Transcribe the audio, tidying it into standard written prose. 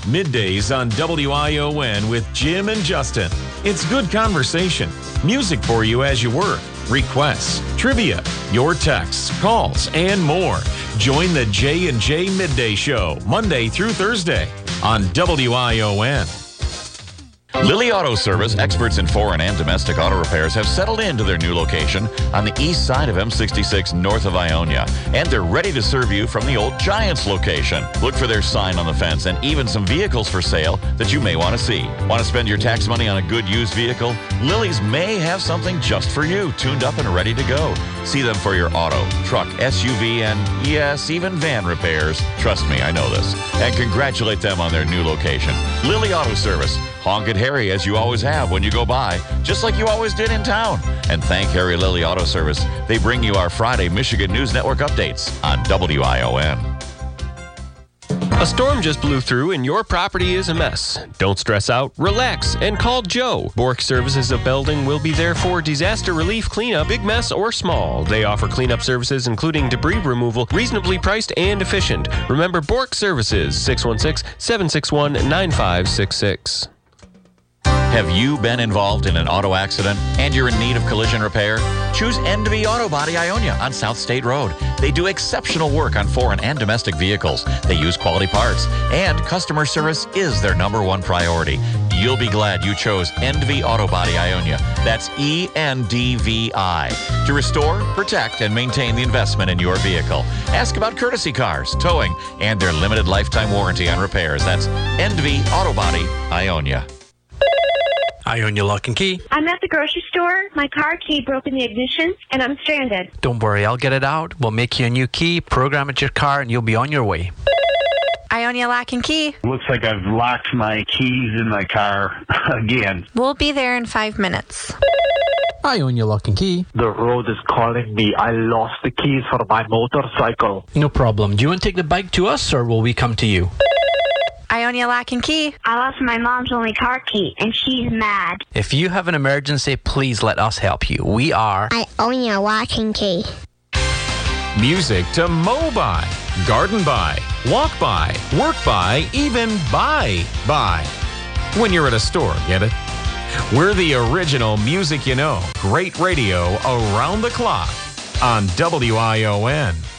Middays on WION with Jim and Justin. It's good conversation, music for you as you work, requests, trivia, your texts, calls, and more. Join the J&J Midday Show, Monday through Thursday on WION. Lily Auto Service, experts in foreign and domestic auto repairs, have settled into their new location on the east side of M66 north of Ionia. And they're ready to serve you from the old Giants location. Look for their sign on the fence and even some vehicles for sale that you may want to see. Want to spend your tax money on a good used vehicle? Lily's may have something just for you, tuned up and ready to go. See them for your auto, truck, SUV, and yes, even van repairs. Trust me, I know this. And congratulate them on their new location. Lily Auto Service. Honk at Harry as you always have when you go by, just like you always did in town. And thank Harry Lilly Auto Service. They bring you our Friday Michigan News Network updates on WION. A storm just blew through and your property is a mess. Don't stress out, relax, and call Joe. Bork Services of Belding will be there for disaster relief, cleanup, big mess or small. They offer cleanup services including debris removal, reasonably priced and efficient. Remember Bork Services, 616-761-9566. Have you been involved in an auto accident and you're in need of collision repair? Choose NV Auto Body Ionia on South State Road. They do exceptional work on foreign and domestic vehicles. They use quality parts, and customer service is their number one priority. You'll be glad you chose NV Auto Body Ionia. That's ENDVI. To restore, protect, and maintain the investment in your vehicle. Ask about courtesy cars, towing, and their limited lifetime warranty on repairs. That's NV Auto Body Ionia. Ionia Lock and Key. I'm at the grocery store. My car key broke in the ignition, and I'm stranded. Don't worry, I'll get it out. We'll make you a new key, program it to your car, and you'll be on your way. Ionia Lock and Key. Looks like I've locked my keys in my car again. We'll be there in 5 minutes. Ionia Lock and Key. The road is calling me. I lost the keys for my motorcycle. No problem. Do you want to take the bike to us, or will we come to you? Ionia Lock and Key. I lost my mom's only car key, and she's mad. If you have an emergency, please let us help you. We are Ionia Lock and Key. Music to mow by, garden by, walk by, work by, even buy by. When you're at a store, get it? We're the original music you know. Great radio around the clock on WION.